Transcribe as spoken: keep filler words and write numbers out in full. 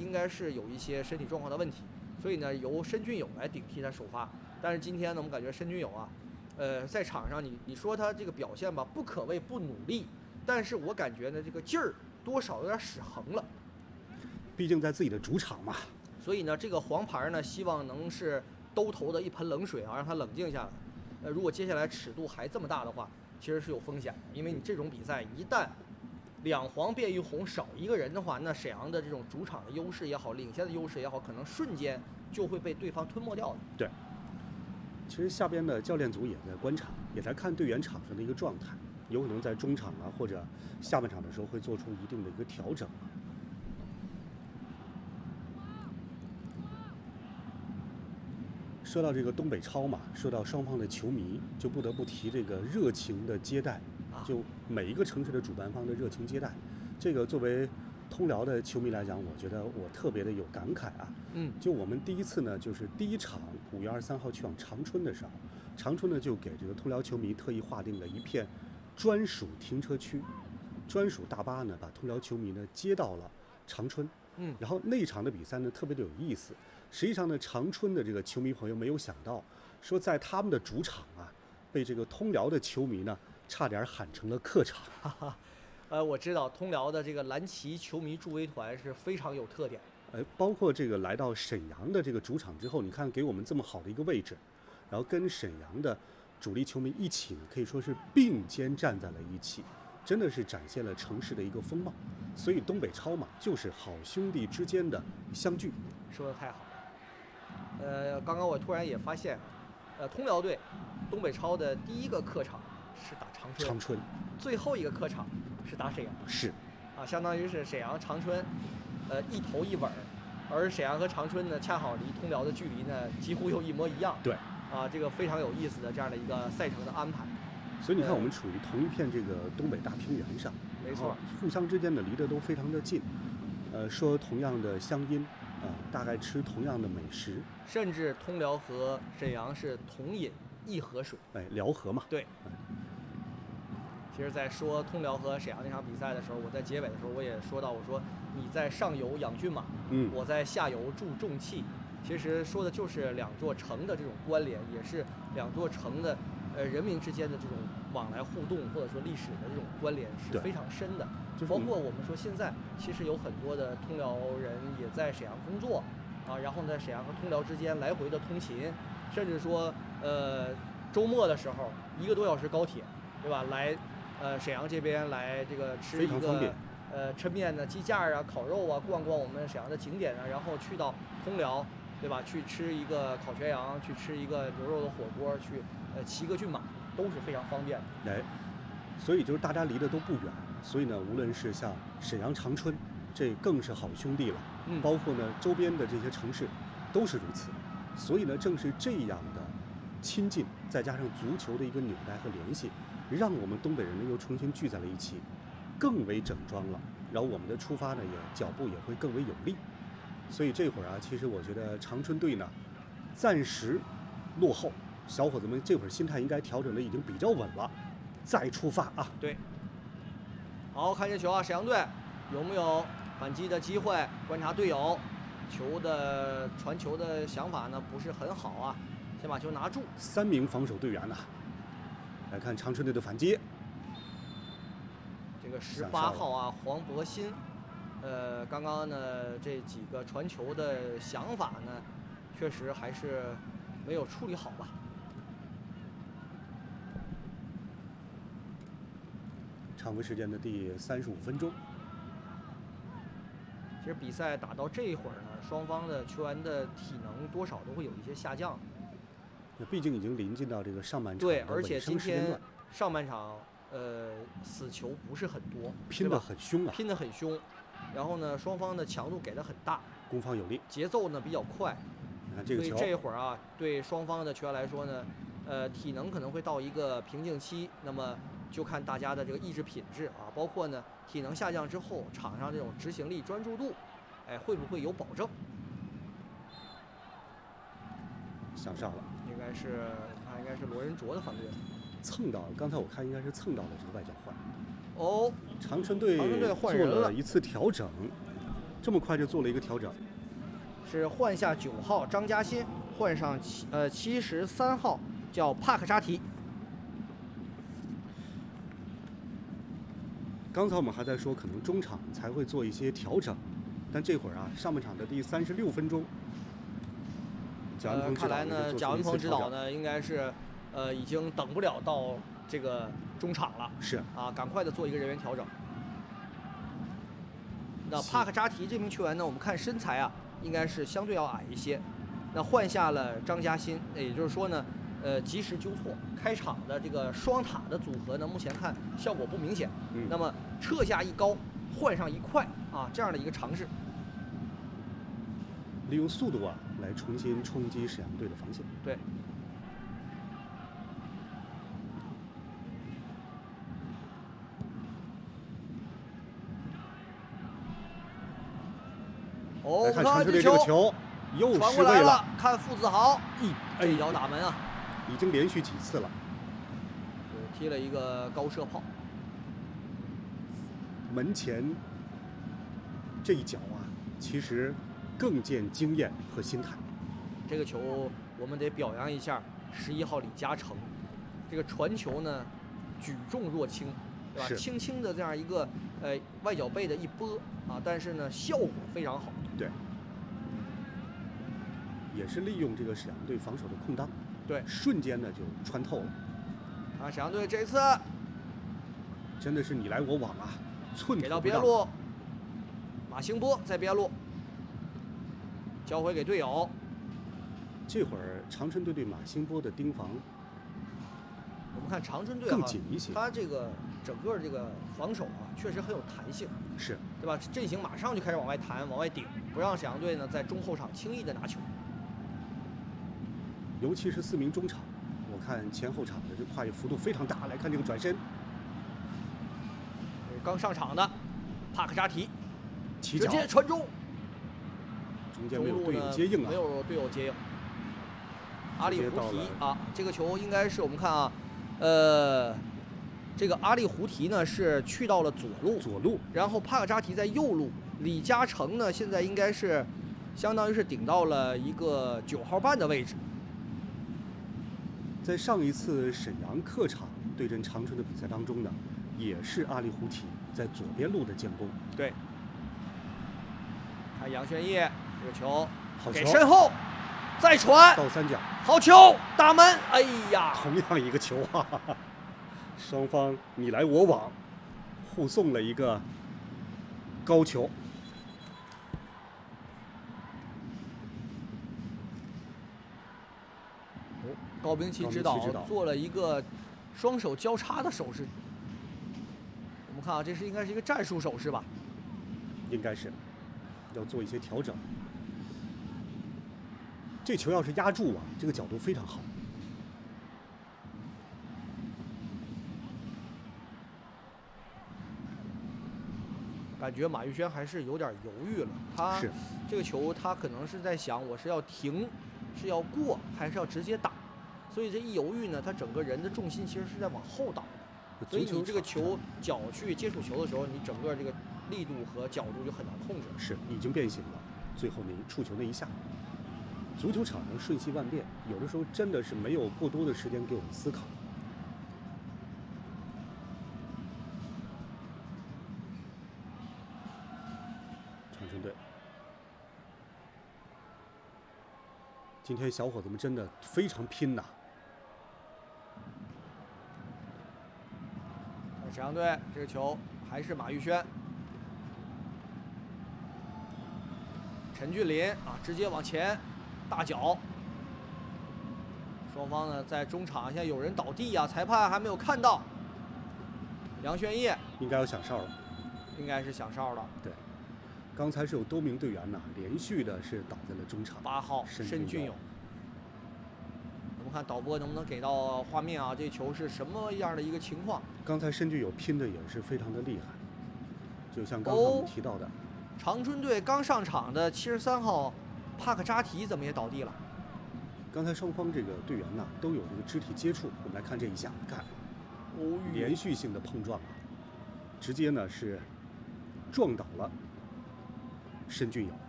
应该是有一些身体状况的问题，所以呢由申俊友来顶替他首发。但是今天呢，我们感觉申俊友啊，呃，在场上你你说他这个表现吧，不可谓不努力，但是我感觉呢这个劲儿多少有点失衡了。 毕竟在自己的主场嘛。 所以呢，这个黄牌呢，希望能是兜头的一盆冷水啊，让他冷静下来。呃，如果接下来尺度还这么大的话，其实是有风险的，因为你这种比赛一旦两黄变一红少一个人的话，那沈阳的这种主场的优势也好，领先的优势也好，可能瞬间就会被对方吞没掉的。 对，其实下边的教练组也在观察，也在看队员场上的一个状态，有可能在中场啊或者下半场的时候会做出一定的一个调整。说到这个东北超嘛，说到双方的球迷，就不得不提这个热情的接待，就每一个城市的主办方的热情接待。这个作为通辽的球迷来讲，我觉得我特别的有感慨啊。 嗯， 就我们第一次呢，就是第一场五月二十三号去往长春的时候，长春呢就给这个通辽球迷特意划定了一片专属停车区，专属大巴呢把通辽球迷呢接到了长春。 嗯， 然后那一场的比赛呢特别的有意思。实际上呢，长春的这个球迷朋友没有想到，说在他们的主场啊，被这个通辽的球迷呢，差点喊成了客场。 哈哈，呃，我知道通辽的这个蓝旗球迷助威团是非常有特点。 呃，包括这个来到沈阳的这个主场之后，你看给我们这么好的一个位置，然后跟沈阳的主力球迷一起呢，可以说是并肩站在了一起，真的是展现了城市的一个风貌。所以东北超嘛，就是好兄弟之间的相聚。 说得太好了。呃，刚刚我突然也发现，呃，通辽队东北超的第一个客场是打长春， 长春， 最后一个客场是打沈阳， 是， 啊，相当于是沈阳长春，呃，一头一尾儿，而沈阳和长春呢，恰好离通辽的距离呢，几乎又一模一样。 对， 啊，这个非常有意思的这样的一个赛程的安排。 所以你看，我们处于同一片这个东北大平原上， 没错， 互相之间的离得都非常的近，呃，说同样的乡音。啊、呃，大概吃同样的美食， 甚至通辽和沈阳是同饮一河水， 哎，辽河嘛。 对。嗯、其实，在说通辽和沈阳那场比赛的时候，我在结尾的时候我也说到，我说你在上游养骏马， 嗯， 我在下游助重器。其实说的就是两座城的这种关联，也是两座城的呃人民之间的这种往来互动，或者说历史的这种关联是非常深的。包括我们说现在其实有很多的通辽人也在沈阳工作啊，然后在沈阳和通辽之间来回的通勤，甚至说呃周末的时候一个多小时高铁，对吧？来呃沈阳这边来这个吃一个呃抻面呢、鸡架啊、烤肉啊，逛逛我们沈阳的景点啊，然后去到通辽，对吧？去吃一个烤全羊，去吃一个牛肉的火锅，去呃骑个骏马，都是非常方便的。 哎，所以就是大家离得都不远。所以呢，无论是像沈阳、长春，这更是好兄弟了。 嗯， 包括呢周边的这些城市，都是如此。所以呢，正是这样的亲近，再加上足球的一个纽带和联系，让我们东北人呢又重新聚在了一起，更为整装了。然后我们的出发呢，也脚步也会更为有力。所以这会儿啊，其实我觉得长春队呢，暂时落后，小伙子们这会儿心态应该调整的已经比较稳了，再出发啊！ 对。好，看这球啊，沈阳队有没有反击的机会？观察队友，球的传球的想法呢不是很好啊，先把球拿住。 三名防守队员呢，来看长春队的反击。 这个十八号啊，黄博新，呃，刚刚呢这几个传球的想法呢，确实还是没有处理好吧。 常规时间的第三十五分钟， 其实比赛打到这一会儿呢，双方的球员的体能多少都会有一些下降。 那毕竟已经临近到这个上半场， 对，而且今天上半场呃死球不是很多， 拼得很凶啊， 拼得很凶。然后呢，双方的强度给得很大， 攻方有力， 节奏呢比较快。 你看这个球， 所以这一会儿啊，对双方的球员来说呢，呃，体能可能会到一个瓶颈期。那么就看大家的这个意志品质啊，包括呢体能下降之后，场上这种执行力、专注度，哎，会不会有保证？ 向上了， 应该是他应该是罗仁卓的犯规了， 蹭到，刚才我看应该是蹭到了这个外脚踝。 哦， 长春队长春队换人做了一次调整， 这么快就做了一个调整， 是换下九号张嘉欣，换上七呃七十三号叫帕克扎提。 刚才我们还在说可能中场才会做一些调整，但这会儿啊，上半场的第三十六分钟，贾文呃， 鹏指看来呢， 导呢就做贾文鹏出了一次调整。 指导呢，应该是呃已经等不了到这个中场了。 是啊，赶快的做一个人员调整。那是帕克扎提这名球员呢，我们看身材啊，应该是相对要矮一些。那换下了张嘉欣，也就是说呢，呃，及时纠错，开场的这个双塔的组合呢，目前看效果不明显。 嗯那么撤下一高，换上一快啊，这样的一个尝试。 利用速度啊来重新冲击沈阳队的防线。 对。哦， 来看长春队这个球又传失位过来了，看傅子豪一这一哎脚打门啊， 已经连续几次了， 是踢了一个高射炮。 门前这一脚啊，其实更见经验和心态。 这个球我们得表扬一下十一号李嘉诚，这个传球呢举重若轻，对吧？ 是轻轻的这样一个呃外脚背的一拨啊，但是呢效果非常好。 对，也是利用这个沈阳队防守的空档， 对， 瞬间呢就穿透了， 啊，沈阳队这次真的是你来我往啊，寸给到土不让。 边路，马兴波在边路交回给队友。 这会儿长春队对马兴波的盯防我们看长春队更哈紧一些， 他这个整个这个防守啊，确实很有弹性， 是对吧？阵型马上就开始往外弹、往外顶，不让沈阳队呢在中后场轻易的拿球。 尤其是四名中场，我看前后场的这跨越幅度非常大。来看这个转身， 这是刚上场的帕克扎提，直起脚， 接传中， 中间中路没有队友呢接应啊没，有队友接应。阿里胡提直接到了啊，这个球应该是我们看啊，呃，这个阿里胡提呢是去到了左路， 左路然后帕克扎提在右路，李嘉诚呢现在应该是相当于是顶到了一个九号半的位置。 在上一次沈阳客场对阵长春的比赛当中呢，也是阿里胡提在左边路的建功。 对，看杨轩烨这个球好球， 给身后，再传， 倒三角， 好球，打门，哎呀， 同样一个球啊，双方你来我往，互送了一个高球。 高兵奇指导高兵奇指导做了一个双手交叉的手势。我们看啊，这是应该是一个战术手势吧？ 应该是要做一些调整。这球要是压住啊，这个角度非常好。 感觉马玉轩还是有点犹豫了。他是这个球，他可能是在想，我是要停，是要过，还是要直接打？所以这一犹豫呢，他整个人的重心其实是在往后倒的。所以你这个球脚去接触球的时候，你整个这个力度和角度就很难控制了。 是已经变形了，最后那一触球那一下。足球场上瞬息万变，有的时候真的是没有过多的时间给我们思考。长春队，今天小伙子们真的非常拼呐！ 沈阳队这个球还是马玉轩，陈俊林啊，直接往前。大脚，双方呢在中场，现在有人倒地啊，裁判还没有看到。杨轩烨应该要响哨了， 应该是响哨了。 对，刚才是有多名队员呐，连续的是倒在了中场。 八号申俊勇，我们看导播能不能给到画面啊？这球是什么样的一个情况？ 刚才申俊勇拼的也是非常的厉害，就像刚才我们提到的， 哦、长春队刚上场的七十三号。帕克扎提怎么也倒地了？ 刚才双方这个队员呢都有这个肢体接触，我们来看这一下，看， 哦， 连续性的碰撞啊，直接呢是撞倒了申俊友。